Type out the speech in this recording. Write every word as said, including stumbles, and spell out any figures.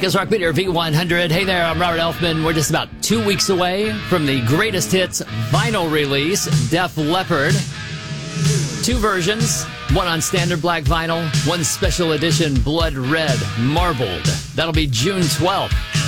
America's Rock Leader V one hundred. Hey there, I'm Robert Elfman. We're just about two weeks away from the greatest hits vinyl release, Def Leppard. Two versions, one on standard black vinyl, one special edition blood red marbled. That'll be June twelfth.